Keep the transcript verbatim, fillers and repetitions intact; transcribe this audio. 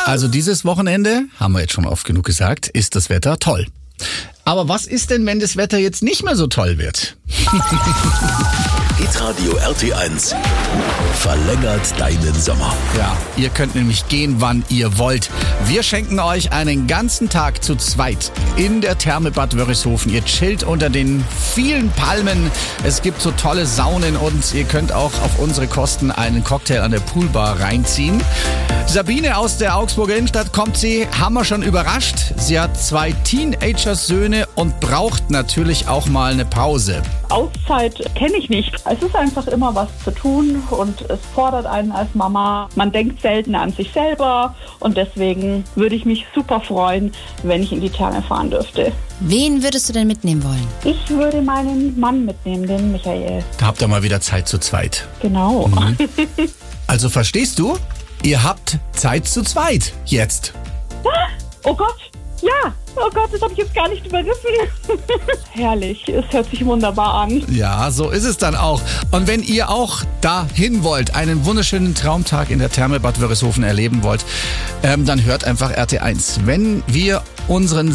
Also dieses Wochenende, haben wir jetzt schon oft genug gesagt, ist das Wetter toll. Aber was ist denn, wenn das Wetter jetzt nicht mehr so toll wird? Hitradio R T eins verlängert deinen Sommer. Ja, ihr könnt nämlich gehen, wann ihr wollt. Wir schenken euch einen ganzen Tag zu zweit in der Therme Bad Wörishofen. Ihr chillt unter den vielen Palmen. Es gibt so tolle Saunen und ihr könnt auch auf unsere Kosten einen Cocktail an der Poolbar reinziehen. Sabine aus der Augsburger Innenstadt kommt sie, haben wir schon überrascht. Sie hat zwei Teenager-Söhne und braucht natürlich auch mal eine Pause. Auszeit kenne ich nicht. Es ist einfach immer was zu tun und es fordert einen als Mama. Man denkt selten an sich selber und deswegen würde ich mich super freuen, wenn ich in die Therme fahren dürfte. Wen würdest du denn mitnehmen wollen? Ich würde meinen Mann mitnehmen, den Michael. Da habt ihr mal wieder Zeit zu zweit. Genau. Mhm. Also verstehst du? Ihr habt Zeit zu zweit jetzt. Oh Gott, ja. Oh Gott, das habe ich jetzt gar nicht überrissen. Herrlich, es hört sich wunderbar an. Ja, so ist es dann auch. Und wenn ihr auch dahin wollt, einen wunderschönen Traumtag in der Therme Bad Wörishofen erleben wollt, ähm, dann hört einfach R T eins. Wenn wir unseren